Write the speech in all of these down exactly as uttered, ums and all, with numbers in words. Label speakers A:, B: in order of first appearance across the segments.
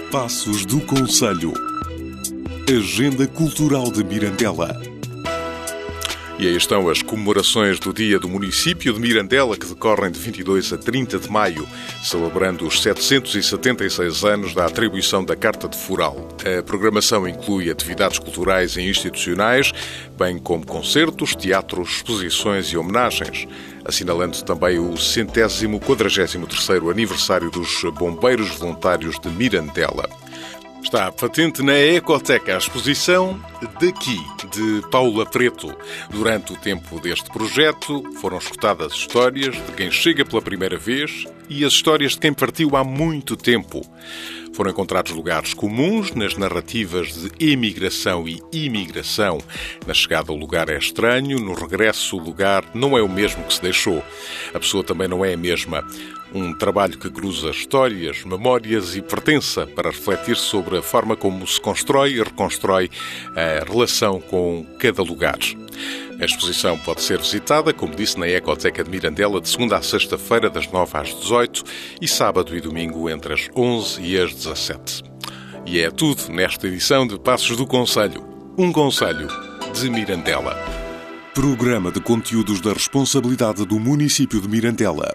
A: Passos do Conselho. Agenda Cultural de Mirandela.
B: E aí estão as comemorações do Dia do Município de Mirandela, que decorrem de vinte e dois a trinta de maio, celebrando os setecentos e setenta e seis anos da atribuição da Carta de Foral. A programação inclui atividades culturais e institucionais, bem como concertos, teatros, exposições e homenagens, assinalando também o centésimo quadragésimo terceiro aniversário dos Bombeiros Voluntários de Mirandela. Está patente na Ecoteca a exposição Daqui, de Paula Preto. Durante o tempo deste projeto, foram escutadas histórias de quem chega pela primeira vez e as histórias de quem partiu há muito tempo. Foram encontrados lugares comuns nas narrativas de emigração e imigração. Na chegada, o lugar é estranho, no regresso, o lugar não é o mesmo que se deixou. A pessoa também não é a mesma. Um trabalho que cruza histórias, memórias e pertença para refletir sobre a forma como se constrói e reconstrói a relação com cada lugar. A exposição pode ser visitada, como disse, na Ecoteca de Mirandela, de segunda a sexta-feira, das nove às dezoito e sábado e domingo, entre as onze e as dezassete. E é tudo nesta edição de Passos do Conselho. Um conselho de Mirandela.
A: Programa de conteúdos da responsabilidade do município de Mirandela.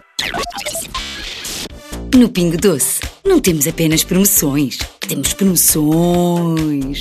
C: No Pingo Doce, não temos apenas promoções, temos promoções.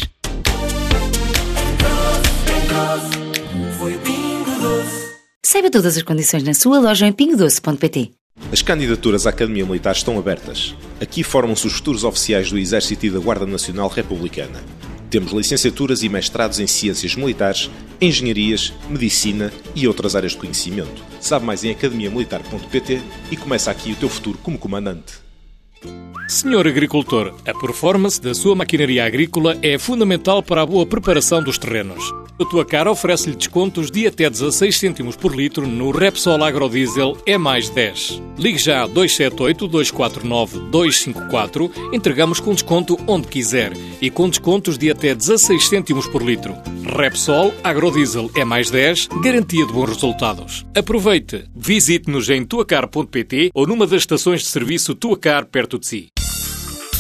C: Saiba todas as condições na sua loja em pingo doce ponto pt.
D: As candidaturas à Academia Militar estão abertas. Aqui formam-se os futuros oficiais do Exército e da Guarda Nacional Republicana. Temos licenciaturas e mestrados em Ciências Militares, Engenharias, Medicina e outras áreas de conhecimento. Sabe mais em academia militar ponto pt e começa aqui o teu futuro como comandante.
E: Senhor agricultor, a performance da sua maquinaria agrícola é fundamental para a boa preparação dos terrenos. A Tuacar oferece-lhe descontos de até dezasseis cêntimos por litro no Repsol Agrodiesel E mais dez. Ligue já dois sete oito, dois quatro nove, dois cinco quatro, entregamos com desconto onde quiser e com descontos de até dezasseis cêntimos por litro. Repsol Agrodiesel E mais dez, garantia de bons resultados. Aproveite, visite-nos em tuacar ponto pt ou numa das estações de serviço Tuacar perto de si.